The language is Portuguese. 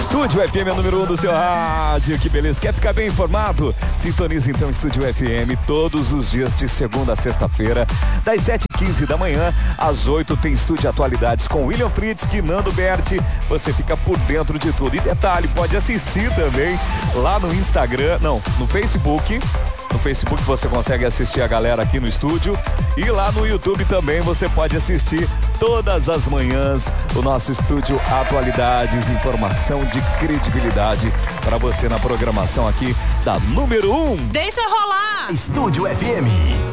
Estúdio FM é o número 1 do seu rádio, que beleza. Quer ficar bem informado? Sintonize então Estúdio FM todos os dias de segunda a sexta-feira, das 7h15 da manhã às 8 tem Estúdio Atualidades com William Fritz e Nando Berti. Você fica por dentro de tudo. E detalhe, pode assistir também lá no Instagram, no Facebook. No Facebook você consegue assistir a galera aqui no estúdio e lá no YouTube também você pode assistir todas as manhãs o nosso Estúdio Atualidades, informação de credibilidade para você na programação aqui da número 1. Deixa rolar! Estúdio FM.